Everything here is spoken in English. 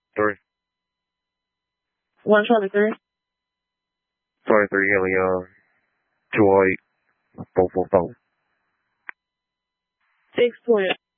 Three. 1 Charlie 3. Sorry, 3 Helium. 208. 444. 620.